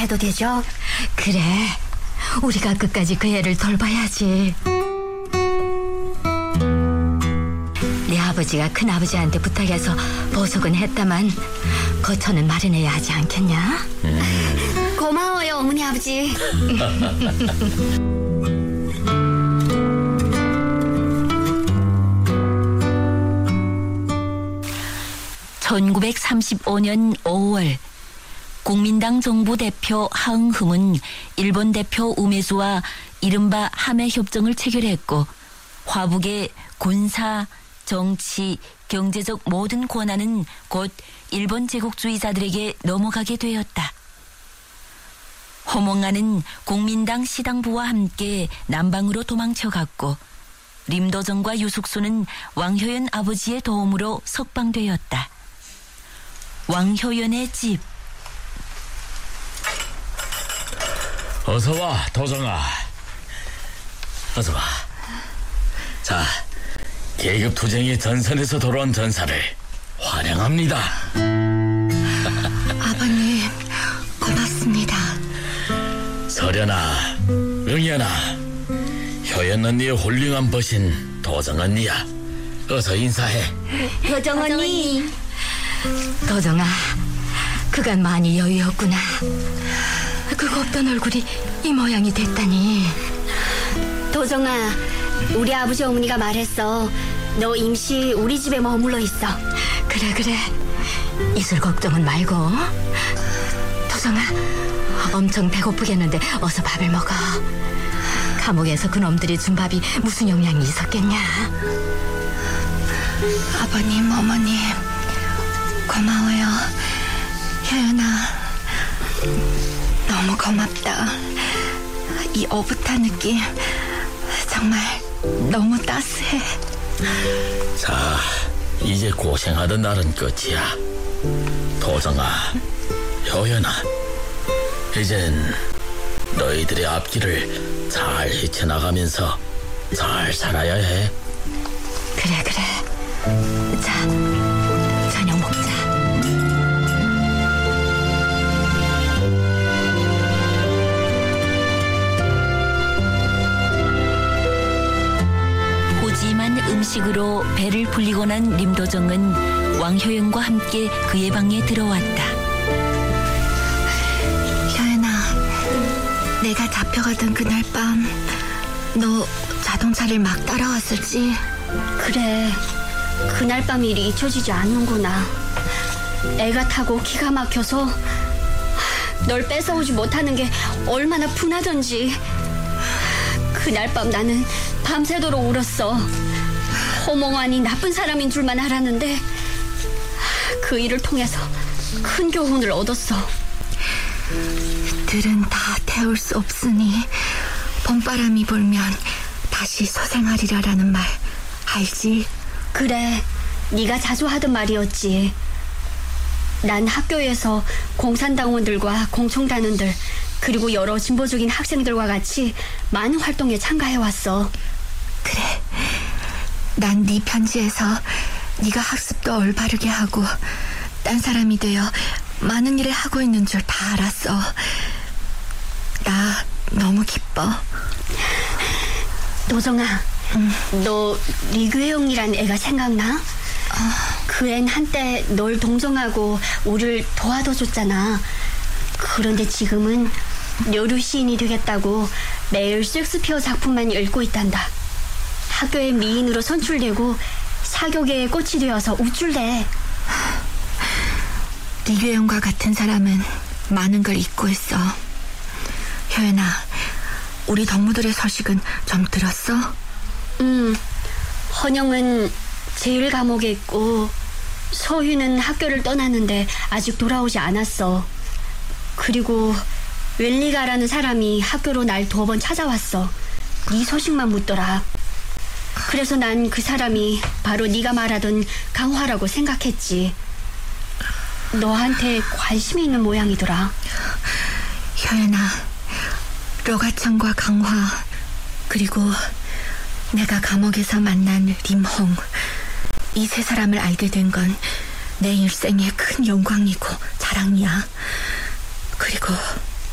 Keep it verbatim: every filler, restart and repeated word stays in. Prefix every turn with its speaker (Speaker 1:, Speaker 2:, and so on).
Speaker 1: 해도 되죠?
Speaker 2: 그래, 우리가 끝까지 그 애를 돌봐야지. 네 아버지가 큰아버지한테 부탁해서 보석은 했다만 거처는 마련해야 하지 않겠냐?
Speaker 1: 음. 고마워요, 어머니 아버지.
Speaker 3: 천구백삼십오 년 오월 국민당 정부 대표 하응흠은 일본 대표 우메수와 이른바 하메협정을 체결했고 화북의 군사, 정치, 경제적 모든 권한은 곧 일본 제국주의자들에게 넘어가게 되었다. 허몽아는 국민당 시당부와 함께 남방으로 도망쳐갔고 림도정과 유숙수는 왕효연 아버지의 도움으로 석방되었다. 왕효연의 집.
Speaker 4: 어서와, 도정아. 어서와. 자, 계급투쟁이 전선에서 돌아온 전사를 환영합니다.
Speaker 2: 아버님, 고맙습니다.
Speaker 4: 서련아, 응연아, 효연 언니의 홀링한 벗인 도정 언니야. 어서 인사해.
Speaker 1: 도정 언니.
Speaker 2: 도정아, 그간 많이 여유였구나. 그 곱던 얼굴이 이 모양이 됐다니.
Speaker 1: 도정아, 우리 아버지 어머니가 말했어. 너 임시 우리 집에 머물러 있어.
Speaker 2: 그래 그래, 있을 걱정은 말고. 도정아, 엄청 배고프겠는데 어서 밥을 먹어. 감옥에서 그놈들이 준 밥이 무슨 영향이 있었겠냐.
Speaker 5: 아버님, 어머님, 고마워요. 효연아, 너무 고맙다. 이 오붓한 느낌 정말 너무 따스해.
Speaker 4: 자, 이제 고생하던 날은 끝이야. 도정아, 효연아, 이젠 너희들의 앞길을 잘 헤쳐나가면서 잘 살아야 해.
Speaker 2: 그래 그래. 자, 저녁 먹자.
Speaker 3: 푸짐한 음식으로 배를 불리고 난 림도정은 왕효연과 함께 그의 방에 들어왔다.
Speaker 5: 효연아, 내가 잡혀가던 그날 밤 너 자동차를 막 따라왔었지?
Speaker 1: 그래, 그날 밤 일이 잊혀지지 않는구나. 애가 타고 기가 막혀서 널 뺏어오지 못하는 게 얼마나 분하던지. 그날 밤 나는 밤새도록 울었어. 허몽환이 나쁜 사람인 줄만 알았는데 그 일을 통해서 큰 교훈을 얻었어.
Speaker 5: 들은 다 태울 수 없으니 봄바람이 불면 다시 소생하리라라는 말 알지?
Speaker 1: 그래, 네가 자주 하던 말이었지. 난 학교에서 공산당원들과 공청단원들 그리고 여러 진보적인 학생들과 같이 많은 활동에 참가해왔어.
Speaker 5: 그래, 난 네 편지에서 네가 학습도 올바르게 하고 딴 사람이 되어 많은 일을 하고 있는 줄 다 알았어. 나 너무 기뻐.
Speaker 1: 도정아,
Speaker 5: 응.
Speaker 1: 너 리규영이란 애가 생각나?
Speaker 5: 어.
Speaker 1: 그 앤 한때 널 동정하고 우리를 도와줘줬잖아. 그런데 지금은 료류 시인이 되겠다고 매일 셰익스피어 작품만 읽고 있단다. 학교의 미인으로 선출되고 사교계의 꽃이 되어서 우쭐대.
Speaker 5: 리규영과 같은 사람은 많은 걸 잊고 있어. 효연아, 우리 덕무들의 소식은 좀 들었어?
Speaker 1: 응, 헌영은 제일 감옥에 있고 서희는 학교를 떠났는데 아직 돌아오지 않았어. 그리고 웰리가라는 사람이 학교로 날 두어 번 찾아왔어. 네 소식만 묻더라. 그래서 난 그 사람이 바로 네가 말하던 강화라고 생각했지. 너한테 관심이 있는 모양이더라.
Speaker 5: 효연아, 로가천과 강화, 그리고 내가 감옥에서 만난 림홍, 이 세 사람을 알게 된 건 내 일생의 큰 영광이고 자랑이야. 그리고